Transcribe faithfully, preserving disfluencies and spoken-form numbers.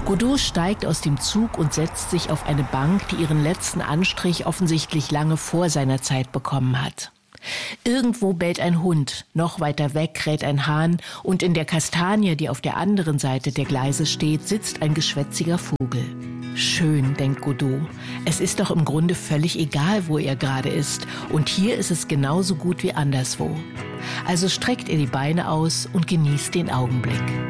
Godot steigt aus dem Zug und setzt sich auf eine Bank, die ihren letzten Anstrich offensichtlich lange vor seiner Zeit bekommen hat. Irgendwo bellt ein Hund, noch weiter weg kräht ein Hahn und in der Kastanie, die auf der anderen Seite der Gleise steht, sitzt ein geschwätziger Vogel. Schön, denkt Godot. Es ist doch im Grunde völlig egal, wo er gerade ist. Und hier ist es genauso gut wie anderswo. Also streckt er die Beine aus und genießt den Augenblick.